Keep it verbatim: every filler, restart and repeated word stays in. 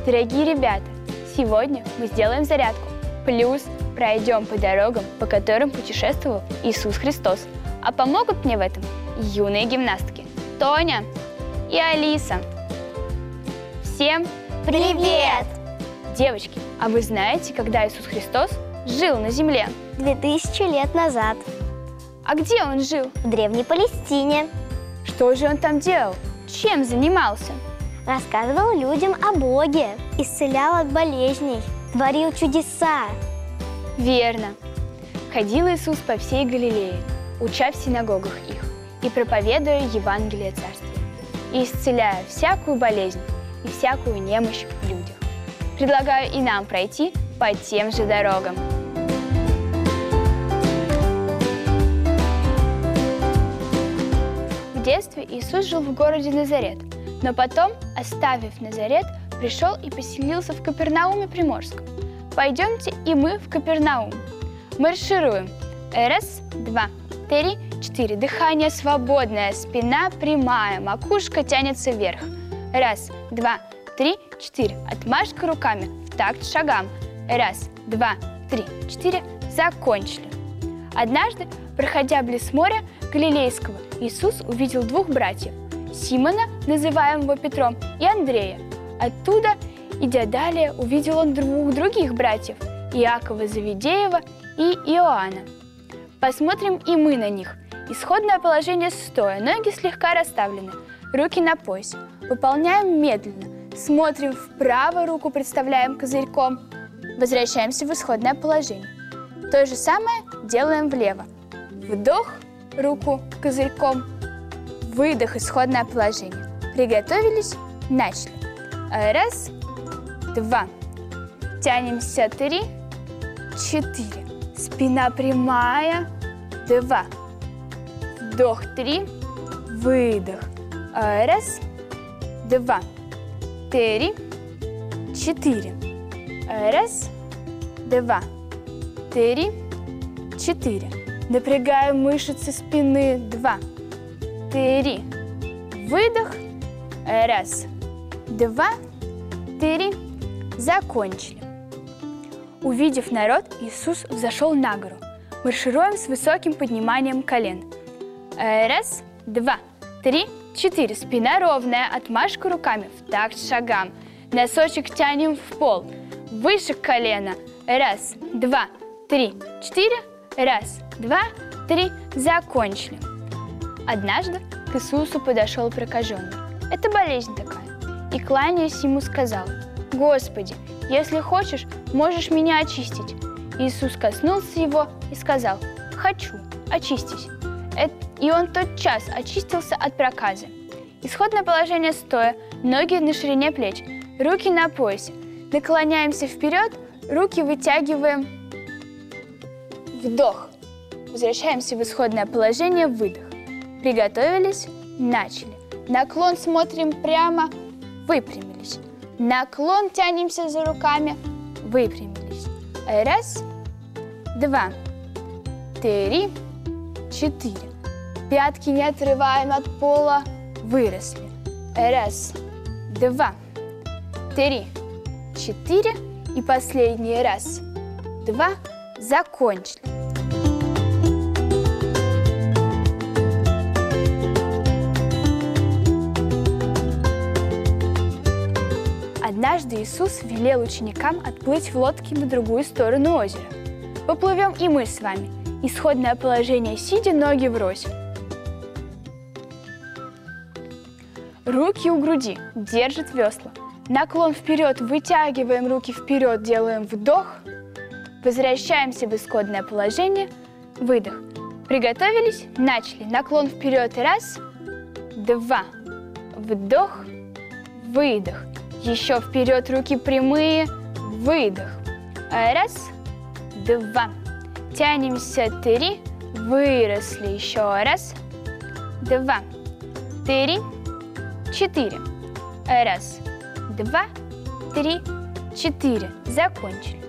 Дорогие ребята, сегодня мы сделаем зарядку, плюс пройдем по дорогам, по которым путешествовал Иисус Христос. А помогут мне в этом юные гимнастки Тоня и Алиса. Всем Привет! Девочки, а вы знаете, когда Иисус Христос жил на земле? Две тысячи лет назад. А где он жил? В Древней Палестине. Что же он там делал? Чем занимался? Рассказывал людям о Боге, исцелял от болезней, творил чудеса. Верно. Ходил Иисус по всей Галилее, уча в синагогах их и проповедуя Евангелие Царствия, и исцеляя всякую болезнь и всякую немощь в людях. Предлагаю и нам пройти по тем же дорогам. В детстве Иисус жил в городе Назарет, но потом, оставив Назарет, пришел и поселился в Капернауме Приморском. Пойдемте и мы в Капернаум. Маршируем. Раз, два, три, четыре. Дыхание свободное, спина прямая, макушка тянется вверх. Раз, два, три, четыре. Отмашка руками в такт шагам. Раз, два, три, четыре. Закончили. Однажды, проходя близ моря Галилейского, Иисус увидел двух братьев – Симона, называемого Петром, и Андрея. Оттуда, идя далее, увидел он двух других братьев – Иакова Завидеева и Иоанна. Посмотрим и мы на них. Исходное положение стоя, ноги слегка расставлены, руки на поясе. Выполняем медленно. Смотрим вправо, руку представляем козырьком. Возвращаемся в исходное положение. То же самое делаем влево. Вдох, руку козырьком. Выдох, исходное положение. Приготовились, начали. Раз, два. Тянемся, три, четыре. Спина прямая, два. Вдох, три, выдох. Раз, два, три, четыре. Раз, два, три, четыре. Напрягаем мышцы спины. Два, три. Выдох. Раз, два, три. Закончили. Увидев народ, Иисус взошел на гору. Маршируем с высоким подниманием колен. Раз, два, три, четыре. Спина ровная, отмашка руками в такт шагам. Носочек тянем в пол. Выше колена. Раз, два, три, четыре. Раз, два, три. Закончили. Однажды к Иисусу подошел прокаженный. Это болезнь такая. И, кланяясь ему, сказал: «Господи, если хочешь, можешь меня очистить». Иисус коснулся его и сказал: «Хочу, очистись». И он тотчас очистился от проказы. Исходное положение стоя, ноги на ширине плеч, руки на поясе. Наклоняемся вперед, руки вытягиваем. Вдох. Возвращаемся в исходное положение, выдох. Приготовились, начали. Наклон смотрим прямо, выпрямились. Наклон тянемся за руками, выпрямились. Раз, два, три, четыре. Пятки не отрываем от пола, выросли. Раз, два, три, четыре. И последний раз, два, закончили. Однажды Иисус велел ученикам отплыть в лодке на другую сторону озера. Поплывем и мы с вами. Исходное положение сидя, ноги врозь. Руки у груди, держит весла. Наклон вперед, вытягиваем руки вперед, делаем вдох. Возвращаемся в исходное положение, выдох. Приготовились, начали. Наклон вперед, раз, два, вдох, выдох. Еще вперед, руки прямые, выдох. Раз, два. Тянемся, три, выросли. Еще раз, два, три, четыре. Раз, два, три, четыре. Закончили.